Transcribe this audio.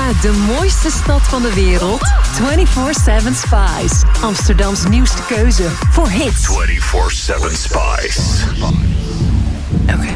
Uit de mooiste stad van de wereld. 24/7 Spice. Amsterdams nieuwste keuze voor hits. 24/7 Spice. Oké.